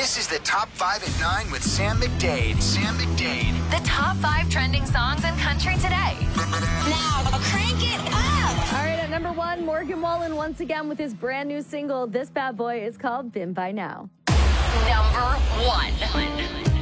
This is the Top 5 at 9 with Sam McDade. Sam McDade. The top 5 trending songs in country today. Now, crank it up. All right, at number 1, Morgan Wallen once again with his brand new single. This bad boy is called Been By Now. Number 1.